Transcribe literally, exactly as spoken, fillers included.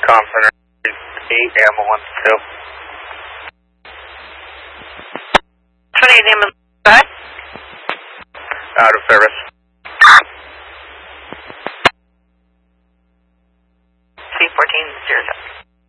Conference eight ambulance two. twenty-eight ambulance, go ahead. Out of service. C fourteen zero zero.